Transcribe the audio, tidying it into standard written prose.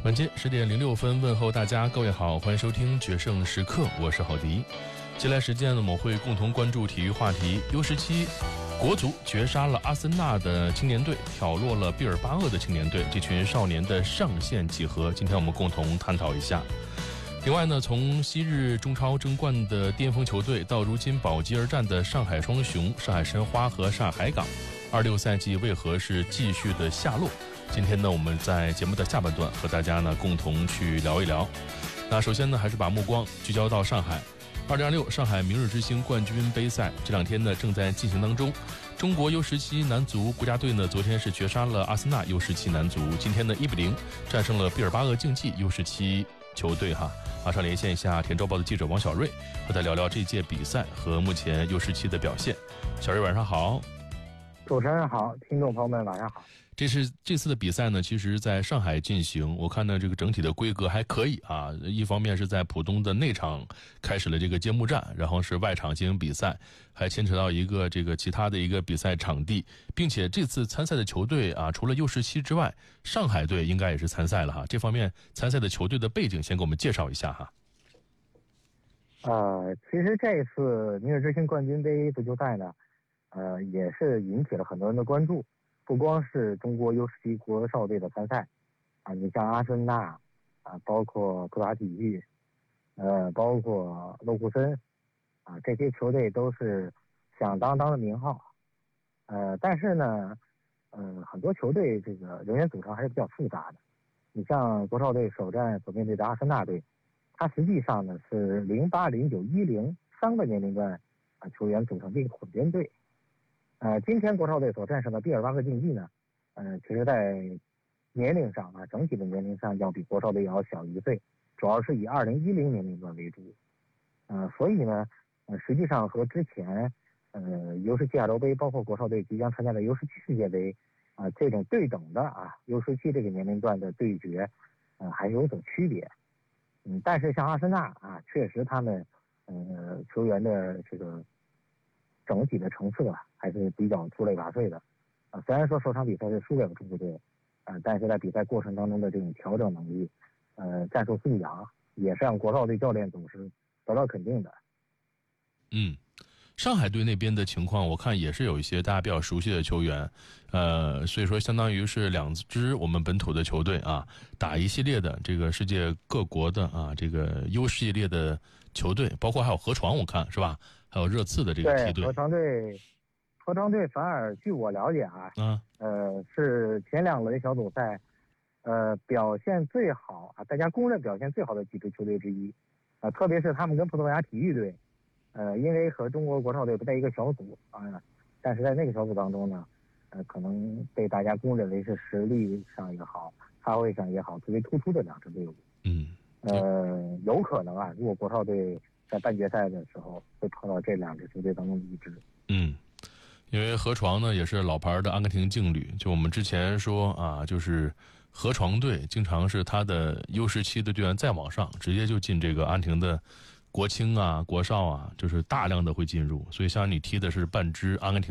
晚间10点06分，问候大家，各位好，欢迎收听决胜时刻，我是郝迪。接下来时间呢，我们会共同关注体育话题。U17国足绝杀了阿森纳的青年队，挑落了毕尔巴鄂的青年队，这群少年的上限几何？今天我们共同探讨一下。另外呢，从昔日中超争冠的巅峰球队到如今保级而战的上海双雄、上海申花和上海海港，26赛季为何是继续的下落？今天呢，我们在节目的下半段和大家呢共同去聊一聊。那首先呢，还是把目光聚焦到上海。2026上海明日之星冠军杯赛这两天呢正在进行当中。中国 U17男足国家队呢昨天是绝杀了阿森纳 U17男足，今天呢1-0战胜了毕尔巴鄂竞技 U17球队哈。马上连线一下田周报的记者王小瑞，和他聊聊这届比赛和目前 U17的表现。小瑞晚上好。 主持人好，听众朋友们晚上好。 这次的比赛呢，其实在上海进行，我看呢这个整体的规格还可以啊。一方面是在浦东的内场开始了这个揭幕战，然后是外场进行比赛，还牵扯到一个这个其他的一个比赛场地，并且这次参赛的球队啊，除了 U17之外，上海队应该也是参赛了哈。这方面参赛的球队的背景先给我们介绍一下哈。 其实这次明日之星冠军杯足球赛呢，也是引起了很多人的关注。不光是中国 U17国少队的参赛啊，你像阿森纳啊，包括格拉体育，包括勒库森啊，这些球队都是响当当的名号。但是呢，很多球队这个人员组成还是比较复杂的。你像国少队首战所面对的阿森纳队，它实际上呢是08、09、10 3个年龄段啊球员组成的一个混编队。今天国少队所战胜的毕尔巴鄂竞技呢，其实在年龄上啊，整体的年龄上要比国少队要小1岁，主要是以2010年龄段为主。所以呢，实际上和之前U17亚洲杯，包括国少队即将参加的U17世界杯啊，这种对等的啊U17这个年龄段的对决，还有所区别。但是像阿森纳啊，确实他们球员的这个整体的成色还是比较出类拔萃的啊。虽然说首场比赛是输给了中国队，但是在比赛过程当中的这种调整能力，战术素养也是让国少队教练组是得到肯定的。 上海队那边的情况，我看也是有一些大家比较熟悉的球员，所以说相当于是两支我们本土的球队啊，打一系列的这个世界各国的啊这个 U 系列的球队，包括还有河床，我看是吧？还有热刺的这个梯队。 河床队反而据我了解啊，是前2轮小组赛，表现最好啊，大家公认表现最好的几支球队之一，特别是他们跟葡萄牙体育队。因为和中国国少队不在一个小组啊，但是在那个小组当中呢，可能被大家公认为是实力上也好，发挥上也好，最为突出的2支队伍。有可能啊，如果国少队在半决赛的时候会碰到这2支球队当中的一支。 因为河床呢也是老牌的阿根廷劲旅，就我们之前说啊，就是河床队经常是他的 U17的队员再往上，直接就进这个阿根廷的国青啊、国少啊，就是大量的会进入，所以像你踢的是半支阿根廷